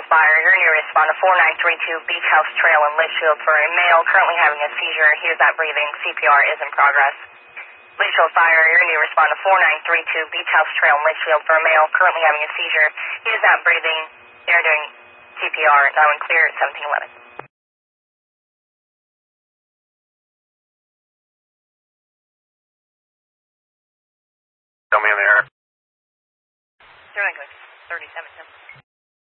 Fire. You're going to respond to 4932 Beach House Trail in Litchfield for a male currently having a seizure. He is not breathing. CPR is in progress. Litchfield Fire. You're going to respond to 4932 Beach House Trail in Litchfield for a male currently having a seizure. He is not breathing. They're doing CPR. Now in clear at 1711. Tell me in the air. 3710.